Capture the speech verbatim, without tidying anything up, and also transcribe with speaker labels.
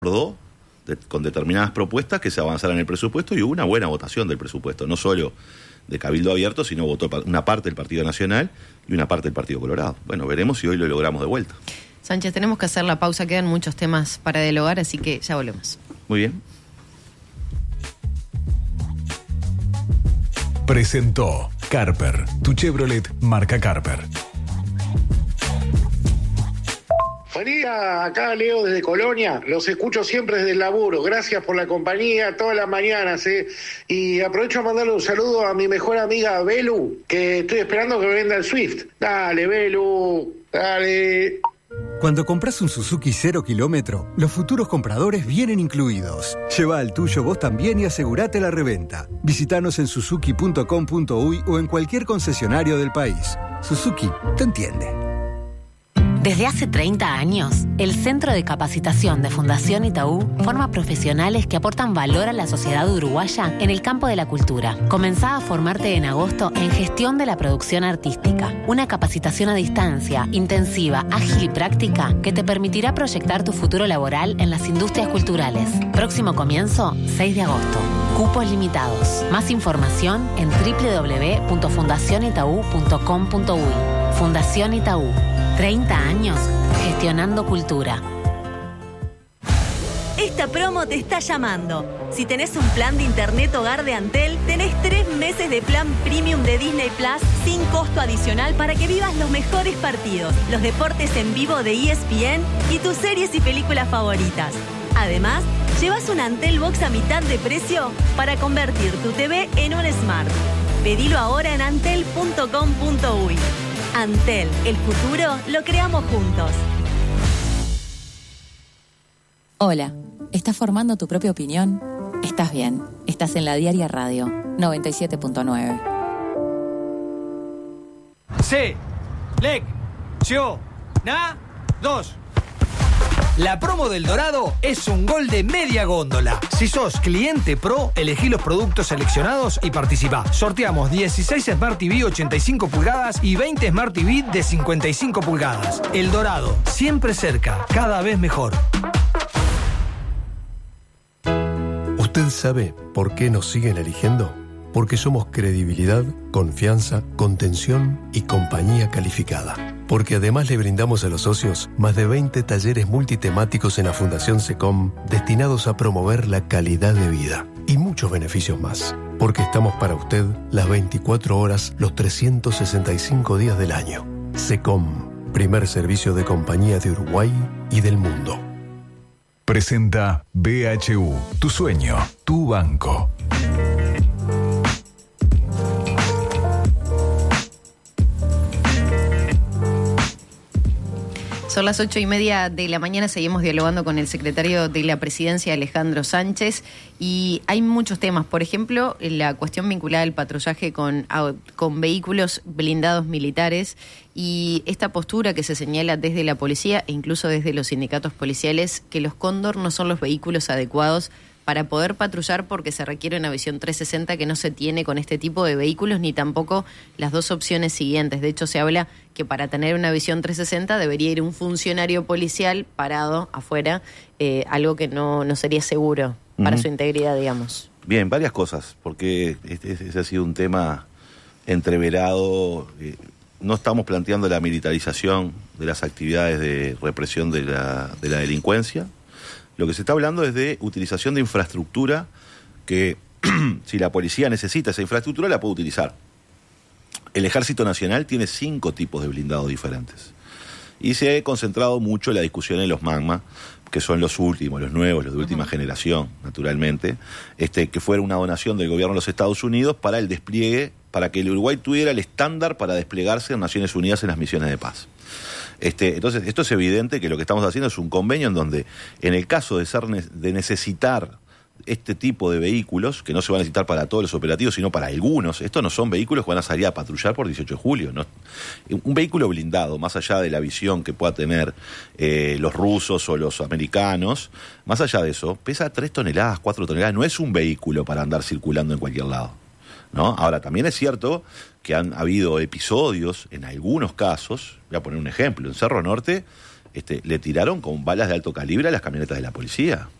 Speaker 1: acordó de, con determinadas propuestas que se avanzaran en el presupuesto y hubo una buena votación del presupuesto, no solo de Cabildo Abierto, sino votó una parte del Partido Nacional y una parte del Partido Colorado. Bueno, veremos si hoy lo logramos de vuelta.
Speaker 2: Sánchez, tenemos que hacer la pausa, quedan muchos temas para dialogar, así que ya volvemos.
Speaker 1: Muy bien.
Speaker 3: Presentó Carper, tu Chevrolet marca Carper.
Speaker 4: Buen día, acá Leo desde Colonia, los escucho siempre desde el laburo, gracias por la compañía todas las mañanas, ¿eh? Y aprovecho a mandarle un saludo a mi mejor amiga Belu, que estoy esperando que me venda el Swift. Dale, Belu, dale.
Speaker 5: Cuando compras un Suzuki cero kilómetro, los futuros compradores vienen incluidos. Lleva al tuyo vos también y asegurate la reventa. Visítanos en suzuki punto com punto uy o en cualquier concesionario del país. Suzuki te entiende.
Speaker 6: Desde hace treinta años, el Centro de Capacitación de Fundación Itaú forma profesionales que aportan valor a la sociedad uruguaya en el campo de la cultura. Comenzá a formarte en agosto en Gestión de la Producción Artística, una capacitación a distancia, intensiva, ágil y práctica que te permitirá proyectar tu futuro laboral en las industrias culturales. Próximo comienzo, seis de agosto. Cupos limitados. Más información en doble u doble u doble u punto fundación itaú punto com punto uy. Fundación Itaú. treinta años gestionando cultura.
Speaker 7: Esta promo te está llamando. Si tenés un plan de internet hogar de Antel, tenés tres meses de plan premium de Disney Plus sin costo adicional para que vivas los mejores partidos, los deportes en vivo de E S P N y tus series y películas favoritas. Además, llevas un Antel Box a mitad de precio para convertir tu T V en un Smart. Pedilo ahora en antel punto com punto uy. Antel, el futuro lo creamos juntos.
Speaker 8: Hola, ¿estás formando tu propia opinión? Estás bien, estás en La Diaria Radio, noventa y siete punto nueve.
Speaker 9: C, Lec, Yo, Na, dos. La promo del Dorado es un gol de media góndola. Si sos cliente pro, elegí los productos seleccionados y participá. Sorteamos dieciséis Smart T V ochenta y cinco pulgadas y veinte Smart T V de cincuenta y cinco pulgadas. El Dorado, siempre cerca, cada vez mejor.
Speaker 10: ¿Usted sabe por qué nos siguen eligiendo? Porque somos credibilidad, confianza, contención y compañía calificada. Porque además le brindamos a los socios más de veinte talleres multitemáticos en la Fundación SECOM destinados a promover la calidad de vida y muchos beneficios más. Porque estamos para usted las veinticuatro horas, los trescientos sesenta y cinco días del año. SECOM, primer servicio de compañía de Uruguay y del mundo.
Speaker 3: Presenta B H U, tu sueño, tu banco.
Speaker 2: Son las ocho y media de la mañana, seguimos dialogando con el secretario de la Presidencia, Alejandro Sánchez, y hay muchos temas. Por ejemplo, la cuestión vinculada al patrullaje con, con vehículos blindados militares y esta postura que se señala desde la policía e incluso desde los sindicatos policiales, que los Cóndor no son los vehículos adecuados para poder patrullar porque se requiere una visión trescientos sesenta que no se tiene con este tipo de vehículos, ni tampoco las dos opciones siguientes. De hecho, se habla que para tener una visión trescientos sesenta debería ir un funcionario policial parado afuera, eh, algo que no, no sería seguro para uh-huh. su integridad, digamos.
Speaker 1: Bien, varias cosas, porque este, este ha sido un tema entreverado. Eh, no estamos planteando la militarización de las actividades de represión de la, de la delincuencia. Lo que se está hablando es de utilización de infraestructura que, si la policía necesita esa infraestructura, la puede utilizar. El Ejército Nacional tiene cinco tipos de blindados diferentes. Y se ha concentrado mucho la discusión en los Magma, que son los últimos, los nuevos, los de última uh-huh. generación, naturalmente, este, que fuera una donación del gobierno de los Estados Unidos para el despliegue, para que el Uruguay tuviera el estándar para desplegarse en Naciones Unidas en las misiones de paz. Este, entonces, esto es evidente que lo que estamos haciendo es un convenio en donde, en el caso de ser de necesitar este tipo de vehículos, que no se van a necesitar para todos los operativos, sino para algunos, estos no son vehículos que van a salir a patrullar por dieciocho de julio, ¿no? Un vehículo blindado, más allá de la visión que pueda tener eh, los rusos o los americanos, más allá de eso, pesa tres toneladas, cuatro toneladas, no es un vehículo para andar circulando en cualquier lado, ¿no? Ahora, también es cierto que han habido episodios, en algunos casos, voy a poner un ejemplo, en Cerro Norte, este, le tiraron con balas de alto calibre a las camionetas de la policía.